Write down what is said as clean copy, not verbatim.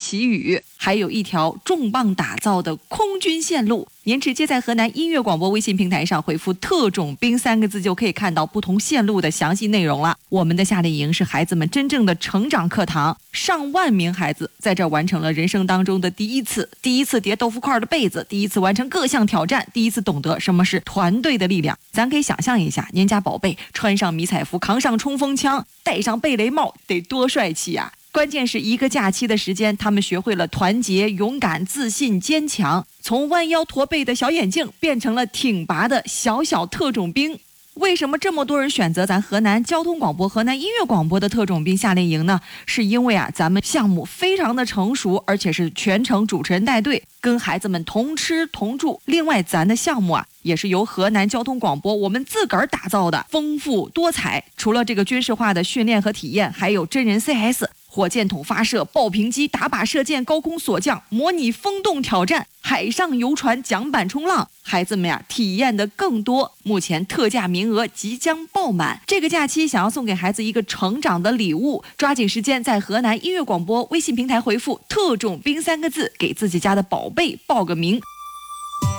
奇雨，还有一条重磅打造的空军线路。您直接在河南音乐广播微信平台上回复特种兵3个字，就可以看到不同线路的详细内容了。我们的夏令营是孩子们真正的成长课堂，上万名孩子在这儿完成了人生当中的第一次叠豆腐块的被子，第一次完成各项挑战，第一次懂得什么是团队的力量。咱可以想象一下，您家宝贝穿上迷彩服，扛上冲锋枪，戴上贝雷帽，得多帅气呀！关键是一个假期的时间，他们学会了团结、勇敢、自信、坚强，从弯腰驼背的小眼镜变成了挺拔的小特种兵。为什么这么多人选择咱河南交通广播、河南音乐广播的特种兵夏令营呢？是因为咱们项目非常的成熟，而且是全程主持人带队，跟孩子们同吃同住。另外咱的项目也是由河南交通广播我们自个儿打造的，丰富多彩。除了这个军事化的训练和体验，还有真人 CS、火箭筒发射、爆屏机、打靶射箭、高空锁降、模拟风洞挑战、海上游船、桨板冲浪，孩子们体验的更多。目前特价名额即将爆满，这个假期想要送给孩子一个成长的礼物，抓紧时间在河南音乐广播微信平台回复特种兵3个字，给自己家的宝贝报个名。